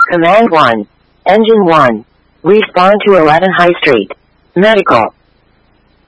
Command 1. Engine 1. Respond to 11 High Street. Medical.